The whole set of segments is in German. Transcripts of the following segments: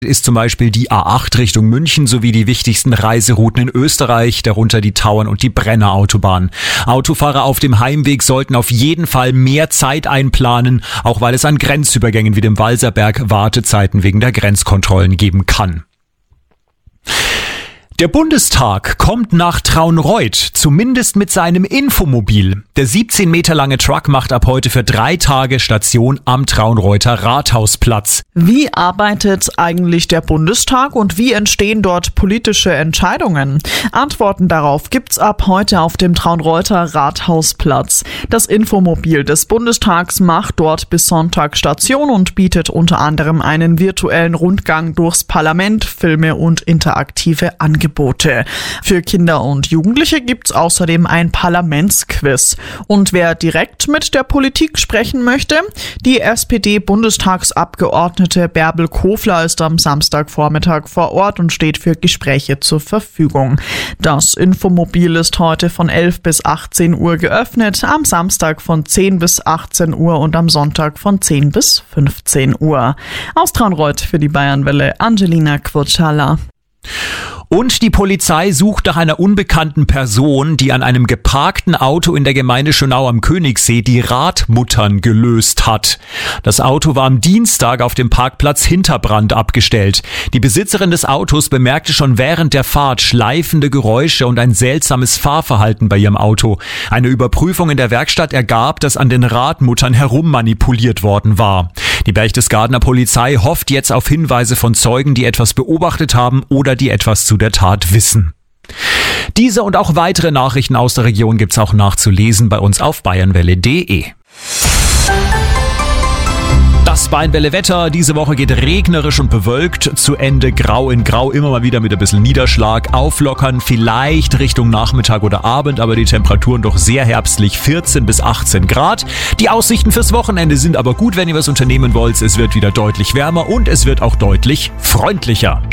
ist zum Beispiel die A8 Richtung München sowie die wichtigsten Reiserouten in Österreich, darunter die Tauern- und die Brenner-Autobahn. Autofahrer auf dem Heimweg sollten auf jeden Fall mehr Zeit einplanen, auch weil es an Grenzübergängen wie dem Walserberg Wartezeiten wegen der Grenzkontrollen geben kann. Der Bundestag kommt nach Traunreut, zumindest mit seinem Infomobil. Der 17 Meter lange Truck macht ab heute für 3 Tage Station am Traunreuter Rathausplatz. Wie arbeitet eigentlich der Bundestag und wie entstehen dort politische Entscheidungen? Antworten darauf gibt's ab heute auf dem Traunreuter Rathausplatz. Das Infomobil des Bundestags macht dort bis Sonntag Station und bietet unter anderem einen virtuellen Rundgang durchs Parlament, Filme und interaktive Angebote. Für Kinder und Jugendliche gibt's außerdem ein Parlamentsquiz. Und wer direkt mit der Politik sprechen möchte, die SPD-Bundestagsabgeordnete Bärbel Kofler ist am Samstagvormittag vor Ort und steht für Gespräche zur Verfügung. Das Infomobil ist heute von 11 bis 18 Uhr geöffnet, am Samstag von 10 bis 18 Uhr und am Sonntag von 10 bis 15 Uhr. Aus Traunreut für die Bayernwelle, Angelina Quotschala. Und die Polizei sucht nach einer unbekannten Person, die an einem geparkten Auto in der Gemeinde Schönau am Königssee die Radmuttern gelöst hat. Das Auto war am Dienstag auf dem Parkplatz Hinterbrand abgestellt. Die Besitzerin des Autos bemerkte schon während der Fahrt schleifende Geräusche und ein seltsames Fahrverhalten bei ihrem Auto. Eine Überprüfung in der Werkstatt ergab, dass an den Radmuttern herummanipuliert worden war. Die Berchtesgadener Polizei hofft jetzt auf Hinweise von Zeugen, die etwas beobachtet haben oder die etwas zu der Tat wissen. Diese und auch weitere Nachrichten aus der Region gibt's auch nachzulesen bei uns auf bayernwelle.de. Das Bayernwelle-Wetter diese Woche geht regnerisch und bewölkt zu Ende, grau in grau, immer mal wieder mit ein bisschen Niederschlag, auflockern, vielleicht Richtung Nachmittag oder Abend, aber die Temperaturen doch sehr herbstlich, 14 bis 18 Grad. Die Aussichten fürs Wochenende sind aber gut, wenn ihr was unternehmen wollt. Es wird wieder deutlich wärmer und es wird auch deutlich freundlicher.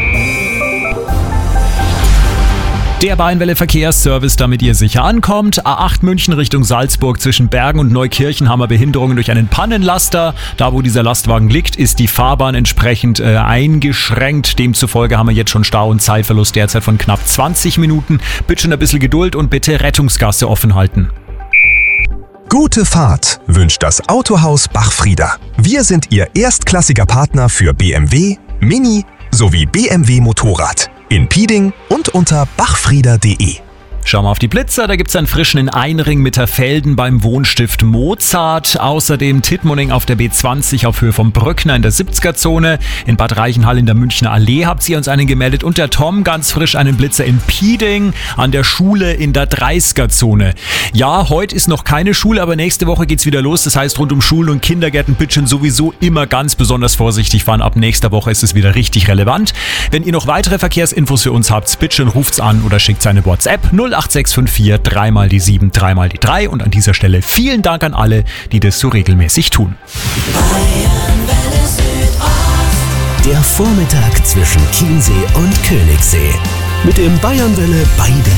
Der Bayernwelle Verkehrsservice, damit ihr sicher ankommt. A8 München Richtung Salzburg zwischen Bergen und Neukirchen haben wir Behinderungen durch einen Pannenlaster. Da, wo dieser Lastwagen liegt, ist die Fahrbahn entsprechend eingeschränkt. Demzufolge haben wir jetzt schon Stau und Zeitverlust derzeit von knapp 20 Minuten. Bitte schon ein bisschen Geduld und bitte Rettungsgasse offen halten. Gute Fahrt wünscht das Autohaus Bachfrieder. Wir sind Ihr erstklassiger Partner für BMW, Mini sowie BMW Motorrad. In Pieding und unter bachfrieder.de. Schau mal auf die Blitzer, da gibt's einen frischen in Einring Mitterfelden beim Wohnstift Mozart. Außerdem Tittmoning auf der B20 auf Höhe vom Brückner in der 70er-Zone. In Bad Reichenhall in der Münchner Allee habt ihr uns einen gemeldet. Und der Tom ganz frisch einen Blitzer in Pieding an der Schule in der 30er-Zone. Ja, heute ist noch keine Schule, aber nächste Woche geht's wieder los. Das heißt, rund um Schulen und Kindergärten bitte sowieso immer ganz besonders vorsichtig fahren. Ab nächster Woche ist es wieder richtig relevant. Wenn ihr noch weitere Verkehrsinfos für uns habt, bitte ruft's an oder schickt eine WhatsApp 08654 3 mal die 7, 3 mal die 3. Und an dieser Stelle vielen Dank an alle, die das so regelmäßig tun. Der Vormittag zwischen Chiemsee und Königssee. Mit dem Bayernwelle bei der